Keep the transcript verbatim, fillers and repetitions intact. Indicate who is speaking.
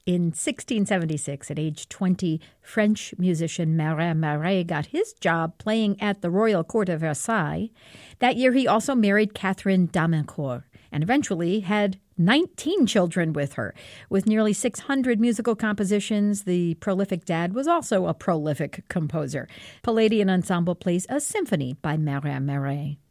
Speaker 1: In sixteen seventy-six, at age twenty, French musician Marin Marais got his job playing at the Royal Court of Versailles. That year, he also married Catherine d'Amancourt and eventually had nineteen children with her. With nearly six hundred musical compositions, the prolific dad was also a prolific composer. Palladian Ensemble plays a symphony by Marin Marais.